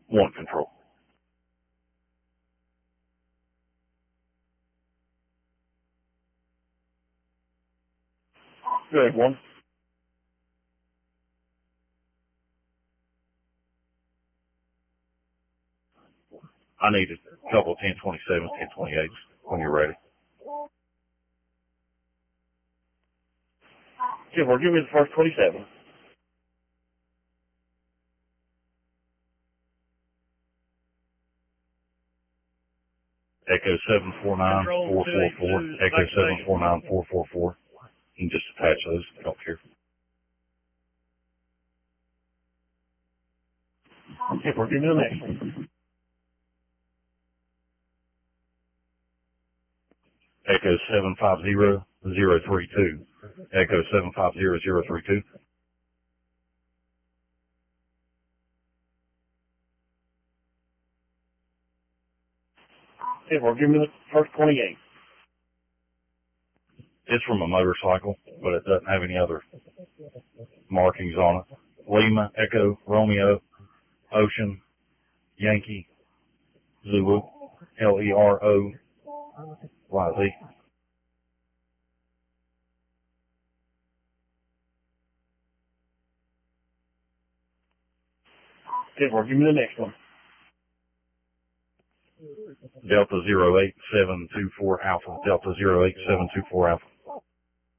One control. Good, one. I need a couple of 1027s, 1028s when you're ready. Give me the first 27. Echo 749444. Echo 749444. You can just attach those. I don't care. Give me the next one. Echo 750032. Echo 750032. Give me the first 28. It's from a motorcycle, but it doesn't have any other markings on it. Lima, Echo, Romeo, Ocean, Yankee, Zulu, Leroyz. Give me the next one. Delta 08724 Alpha. Delta 08724 Alpha.